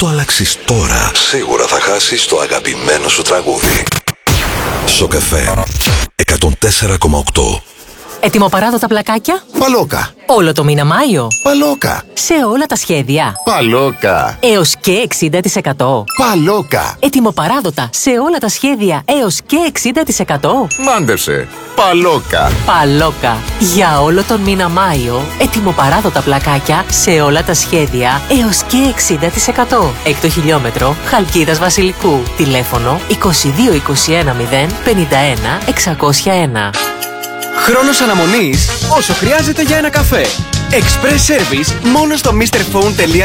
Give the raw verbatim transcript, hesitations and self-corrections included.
το αλλάξεις τώρα, σίγουρα θα χάσεις το αγαπημένο σου τραγούδι. Σοκ εφ εμ εκατόν τέσσερα κόμμα οκτώ. Ετοιμοπαράδοτα πλακάκια. Παλόκα. Όλο το μήνα Μάιο. Παλόκα. Σε όλα τα σχέδια. Παλόκα. Έως και εξήντα τοις εκατό. Παλόκα. Ετοιμοπαράδοτα σε όλα τα σχέδια έως και εξήντα τοις εκατό. Μάντεψε. Παλόκα. Παλόκα. Για όλο τον μήνα Μάιο, ετοιμοπαράδοτα πλακάκια σε όλα τα σχέδια έως και εξήντα τοις εκατό. Έκτο χιλιόμετρο, Χαλκίδας Βασιλικού. Τηλέφωνο είκοσι δύο είκοσι ένα μηδέν πενήντα ένα εξακόσια ένα. Χρόνος αναμονής όσο χρειάζεται για ένα καφέ. Express Service μόνο στο mister phone τελεία